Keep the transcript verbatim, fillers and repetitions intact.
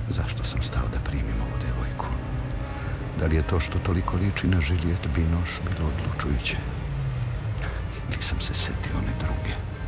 Zašto sam stao da primim ovu devojku? Da li je to što toliko liči na Juliette Binoche bilo odlučujuće? Ili sam se setio one druge?